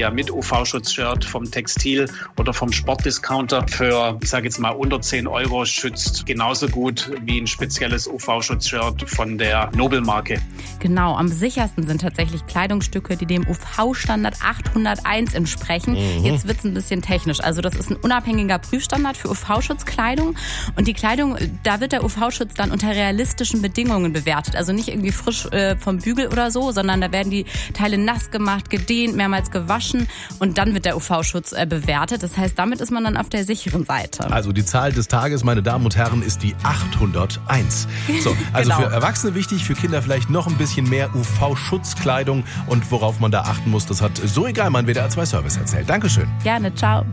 ja mit UV-Schutzshirt vom Textil oder vom Sportdiscounter für, ich sage jetzt mal, unter 10 Euro schützt genauso gut wie ein spezielles UV-Schutzshirt von der Nobel-Marke. Genau, am sichersten sind tatsächlich Kleidungsstücke, die dem UV-Standard 801 entsprechen. Jetzt wird's ein bisschen technisch. Also das ist ein unabhängiger Prüfstandard für UV-Schutzkleidung. Und die Kleidung, da wird der UV-Schutz dann unter realistischen Bedingungen bewertet. Also nicht irgendwie frisch vom Bügel oder so, sondern da werden die Teile nass gemacht, gedehnt, mehrmals gewaschen und dann wird der UV-Schutz bewertet. Das heißt, damit ist man dann auf der sicheren Seite. Also die Zahl des Tages, meine Damen und Herren, ist die 801. So, also Genau. Für Erwachsene wichtig, für Kinder vielleicht noch ein bisschen mehr UV-Schutzkleidung und worauf man da achten muss, das hat so egal mein WDR 2 Service erzählt. Dankeschön. Gerne, ciao.